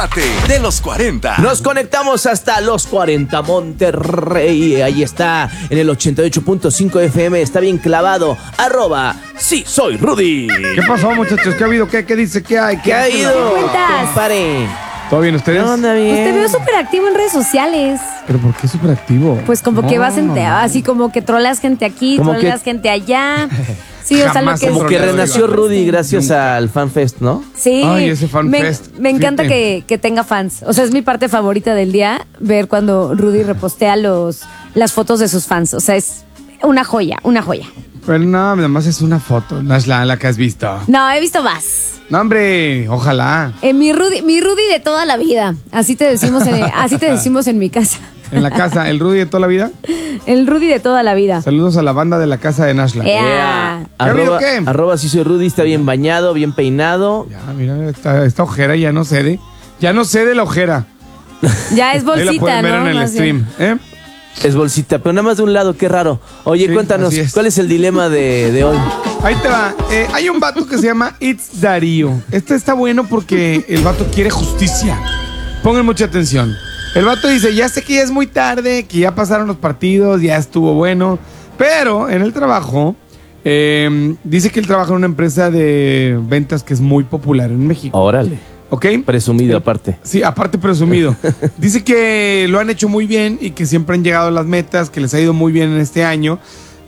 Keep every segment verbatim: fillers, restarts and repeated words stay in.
Párate de los cuarenta. Nos conectamos hasta los cuarenta Monterrey. Ahí está, en el ochenta y ocho punto cinco F M. Está bien clavado. Arroba, sí, soy Rudy. ¿Qué pasó, muchachos? ¿Qué ha habido? ¿Qué, qué dice? ¿Qué hay? ¿Qué ha ido? ¿Qué cuentas? Compare. ¿Todo bien ustedes? ¿Qué onda, bien? Pues te veo súper activo en redes sociales. ¿Pero por qué súper activo? Pues como No, que vas en, no, no. así como que troleas gente aquí, Como troleas que- gente allá. Sí, o sea, lo Jamás que he es. Como que troleado, renació Iván. Rudy gracias al FanFest, ¿no? Sí. Ay, ese fan me, fest. me encanta Fíjate. que, que tenga fans. O sea, es mi parte favorita del día, ver cuando Rudy repostea los, las fotos de sus fans. O sea, es una joya, una joya. Pero no, nada más es una foto. No es la, la que has visto. No, he visto más. No, hombre, ojalá. Eh, mi Rudy, mi Rudy de toda la vida. Así te decimos en, así te decimos en mi casa. En la casa, el Rudy de toda la vida. El Rudy de toda la vida. Saludos a la banda de la casa de Nashla. Eh. Yeah. ¿Qué ha habido Arroba, qué? arroba, sí soy Rudy. Está bien bañado, bien peinado. Ya, mira, esta, esta ojera ya no cede. Ya no cede la ojera. Ya es Ahí bolsita, la pueden ver ¿no? en el Más bien. stream. ¿eh? Es bolsita, pero nada más de un lado, qué raro. Oye, Sí, cuéntanos, así es. ¿cuál es el dilema de, de hoy? Ahí te va. Eh, hay un vato que se llama It's Darío. Este está bueno porque el vato quiere justicia. Pongan mucha atención. El vato dice, ya sé que ya es muy tarde, que ya pasaron los partidos, ya estuvo bueno. Pero en el trabajo, eh, dice que él trabaja en una empresa de ventas que es muy popular en México. Órale. ¿Ok? Presumido aparte. Sí, aparte presumido. Dice que lo han hecho muy bien y que siempre han llegado a las metas, que les ha ido muy bien en este año.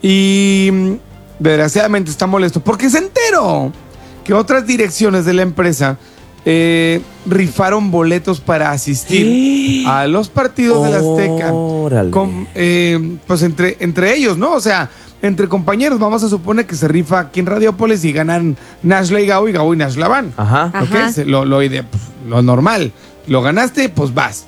Y mm, desgraciadamente está molesto porque se enteró que otras direcciones de la empresa eh, rifaron boletos para asistir a los partidos de la Azteca. Órale. Con, eh, pues entre, entre ellos, ¿no? O sea, entre compañeros, vamos a suponer que se rifa aquí en Radiópolis y ganan Nashla y Gabo y Gabo y Nashla van. Ajá. Ajá. ¿Ok? Se- Lo, lo, ide- pues, lo normal. Lo ganaste, pues vas.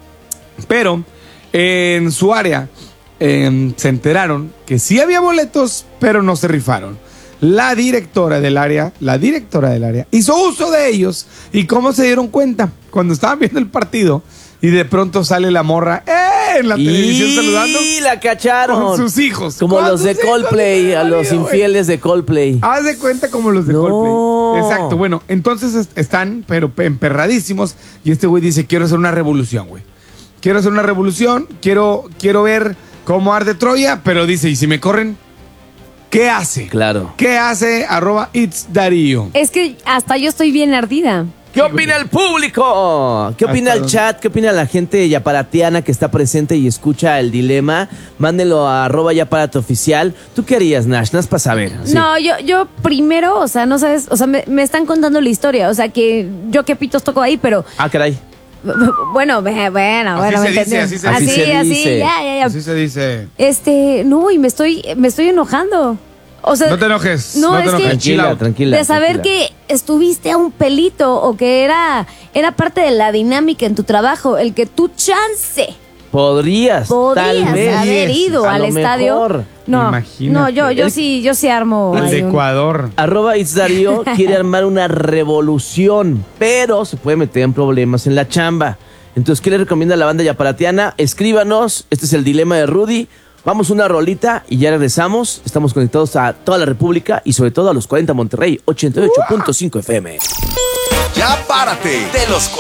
Pero en su área eh, se enteraron que sí había boletos, pero no se rifaron. La directora del área, la directora del área, hizo uso de ellos. ¿Y cómo se dieron cuenta? Cuando estaban viendo el partido y de pronto sale la morra ¡eh! En la televisión saludando Y la cacharon. con sus hijos. Como Con los de sus hijos, Coldplay, a los marido, güey. infieles de Coldplay. Haz de cuenta como los de No. Coldplay. Exacto, bueno, entonces est- están, pero pe- emperradísimos. Y este güey dice, quiero hacer una revolución, güey. Quiero hacer una revolución, quiero, quiero ver cómo arde Troya, pero dice, ¿y si me corren? ¿Qué hace? Claro. ¿Qué hace? Arroba It's Darío. Es que hasta yo estoy bien ardida. ¿Qué opina el público? ¿Qué opina Hasta el dónde. chat? ¿Qué opina la gente yaparatiana que está presente y escucha el dilema? Mándenlo a arroba yaparate oficial. ¿Tú qué harías, Nash? Nas para saber. Sí. No, yo, yo primero, o sea, no sabes, o sea, me, me están contando la historia, o sea, que yo qué pitos toco ahí, pero Ah, caray. bueno, ve- bueno, Así bueno, se ¿me dice, entiendes? así se así, dice. así, Así se dice. ya, ya, ya. Así se dice. Este, no, y me estoy, me estoy enojando. O sea, No te enojes. no, No, es te que- enojes. Chill Tranquila, out. tranquila. de saber tranquila. que estuviste a un pelito o que era, era parte de la dinámica en tu trabajo, el que tú chance Podrías, tal podrías vez. haber ido A al lo estadio. mejor. No, Imagínate. no, yo, yo El- sí, yo sí armo. El ahí de un- Ecuador. Arroba It's Darío quiere armar una revolución, pero se puede meter en problemas en la chamba. Entonces, ¿qué le recomienda a la banda yaparatiana? Escríbanos, este es el dilema de Rudy. Vamos una rolita y ya regresamos. Estamos conectados a toda la República y sobre todo a los cuarenta Monterrey, ochenta y ocho punto cinco F M. Ya párate de los cuarenta.